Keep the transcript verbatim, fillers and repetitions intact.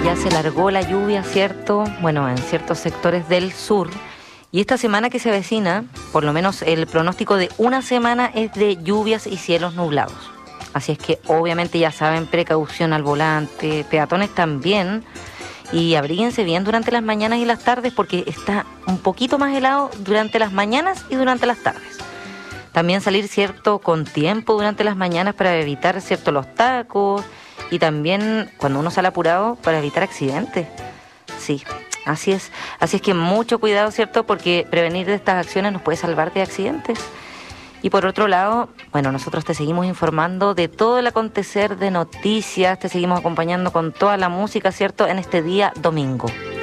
ya se largó la lluvia, ¿cierto? Bueno, en ciertos sectores del sur. Y esta semana que se avecina, por lo menos el pronóstico de una semana es de lluvias y cielos nublados. Así es que obviamente ya saben, precaución al volante, peatones también. Y abríguense bien durante las mañanas y las tardes porque está un poquito más helado durante las mañanas y durante las tardes. También salir, ¿cierto?, con tiempo durante las mañanas para evitar, ¿cierto?, los tacos. Y también cuando uno sale apurado para evitar accidentes. Sí, así es. Así es que mucho cuidado, ¿cierto? Porque prevenir de estas acciones nos puede salvar de accidentes. Y por otro lado, bueno, nosotros te seguimos informando de todo el acontecer de noticias, te seguimos acompañando con toda la música, ¿cierto?, en este día domingo.